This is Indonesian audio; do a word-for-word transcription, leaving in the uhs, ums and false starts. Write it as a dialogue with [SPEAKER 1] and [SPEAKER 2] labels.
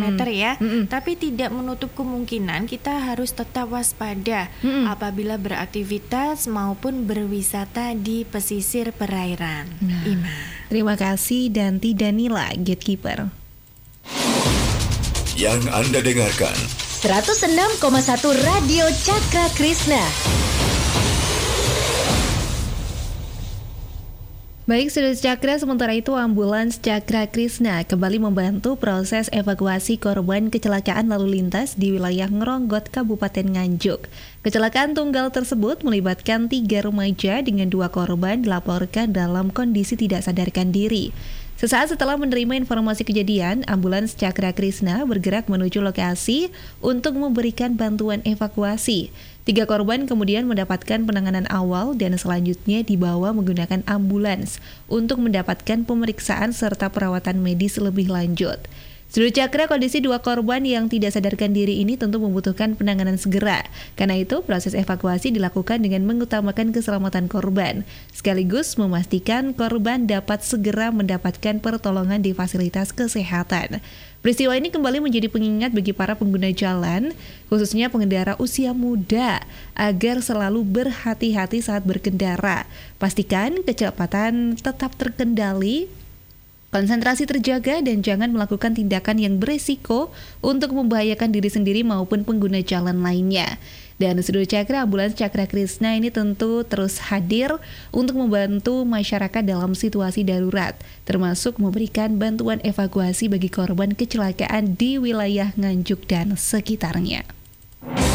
[SPEAKER 1] kilometer ya.
[SPEAKER 2] Mm-mm.
[SPEAKER 1] Tapi tidak menutup kemungkinan kita harus tetap waspada
[SPEAKER 2] Mm-mm.
[SPEAKER 1] apabila beraktivitas maupun berwisata di pesisir perairan.
[SPEAKER 2] Nah,
[SPEAKER 1] Ima.
[SPEAKER 2] terima kasih dan tidak nila Gatekeeper.
[SPEAKER 3] Yang Anda dengarkan
[SPEAKER 4] seratus enam koma satu Radio Cakra Krishna.
[SPEAKER 2] Baik, Saudara Cakra, sementara itu ambulans Cakra Krishna kembali membantu proses evakuasi korban kecelakaan lalu lintas di wilayah Ngeronggot, Kabupaten Nganjuk. Kecelakaan tunggal tersebut melibatkan tiga remaja dengan dua korban dilaporkan dalam kondisi tidak sadarkan diri. Sesaat setelah menerima informasi kejadian, ambulans Cakra Krishna bergerak menuju lokasi untuk memberikan bantuan evakuasi. Tiga korban kemudian mendapatkan penanganan awal dan selanjutnya dibawa menggunakan ambulans untuk mendapatkan pemeriksaan serta perawatan medis lebih lanjut. Saudara Cakra, kondisi dua korban yang tidak sadarkan diri ini tentu membutuhkan penanganan segera. Karena itu, proses evakuasi dilakukan dengan mengutamakan keselamatan korban, sekaligus memastikan korban dapat segera mendapatkan pertolongan di fasilitas kesehatan. Peristiwa ini kembali menjadi pengingat bagi para pengguna jalan, khususnya pengendara usia muda, agar selalu berhati-hati saat berkendara. Pastikan kecepatan tetap terkendali, konsentrasi terjaga, dan jangan melakukan tindakan yang beresiko untuk membahayakan diri sendiri maupun pengguna jalan lainnya. Dan Saudara Cakra, ambulans Cakra Krishna ini tentu terus hadir untuk membantu masyarakat dalam situasi darurat, termasuk memberikan bantuan evakuasi bagi korban kecelakaan di wilayah Nganjuk dan sekitarnya.